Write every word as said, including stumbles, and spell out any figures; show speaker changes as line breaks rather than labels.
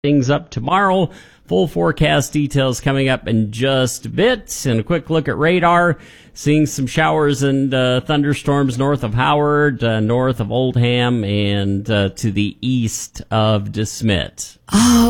things up tomorrow. Full forecast details coming up in just a bit. And a quick look at radar. Seeing some showers and uh, thunderstorms north of Howard, uh, north of Oldham, and uh, to the east of DeSmet.
Oh.